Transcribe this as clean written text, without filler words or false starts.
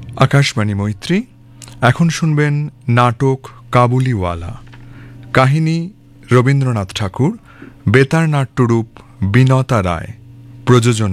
আকাশবাণী মৈত্রী। এখন শুনবেন নাটক কাবুলিওয়ালা। কাহিনী রবীন্দ্রনাথ ঠাকুর। বেতার নাট্যরূপ বিনতা রায়। প্রযোজনা